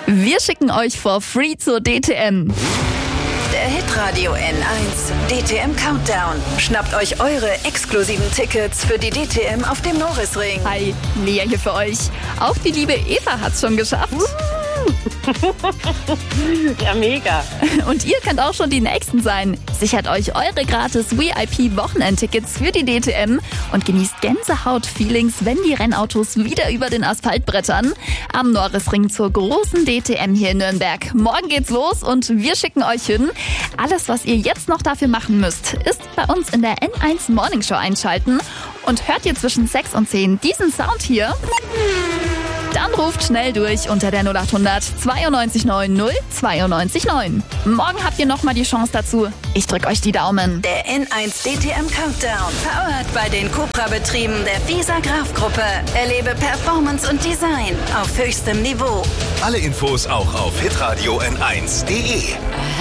Wir schicken euch for free zur DTM. Der Hitradio N1 DTM Countdown. Schnappt euch eure exklusiven Tickets für die DTM auf dem Norrisring. Hi, Lea hier für euch. Auch die liebe Eva hat's schon geschafft. Ja, mega. Und ihr könnt auch schon die Nächsten sein. Sichert euch eure gratis VIP-Wochenendtickets für die DTM und genießt Gänsehaut-Feelings, wenn die Rennautos wieder über den Asphalt brettern. Am Norrisring zur großen DTM hier in Nürnberg. Morgen geht's los und wir schicken euch hin. Alles, was ihr jetzt noch dafür machen müsst, ist bei uns in der N1 Morning Show einschalten. Und hört ihr zwischen 6 und 10 diesen Sound hier? Dann ruft schnell durch unter der 0800 92 9 092 9. Morgen habt ihr nochmal die Chance dazu. Ich drück euch die Daumen. Der N1 DTM Countdown. Powered bei den Cupra-Betrieben der FISA Graf-Gruppe. Erlebe Performance und Design auf höchstem Niveau. Alle Infos auch auf hitradio n1.de.